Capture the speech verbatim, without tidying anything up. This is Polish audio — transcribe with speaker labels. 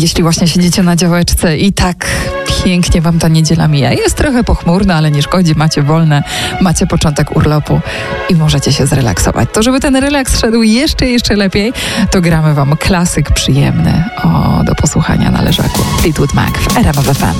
Speaker 1: jeśli właśnie siedzicie na działeczce i tak pięknie wam ta niedziela mija. Jest trochę pochmurna, ale nie szkodzi, macie wolne, macie początek urlopu i możecie się zrelaksować. To, żeby ten relaks szedł jeszcze, jeszcze lepiej, to gramy wam klasyk przyjemny o, do posłuchania na leżaku. Fleetwood Mac w R M F F M.